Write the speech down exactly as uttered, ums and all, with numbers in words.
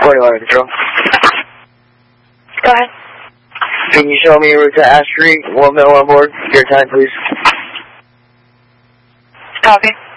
forty-one Control. Go ahead. Can you show me route to Ash Street? One mil on board. Your time, please. Copy.